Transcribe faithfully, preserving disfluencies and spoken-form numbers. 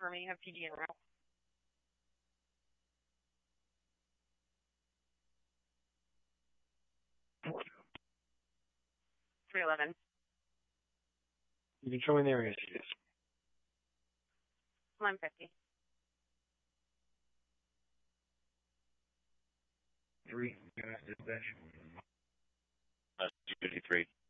confirming you have P G en route. three eleven. You can show me the area. one fifty. Three, dispatch. Uh, two fifty-three.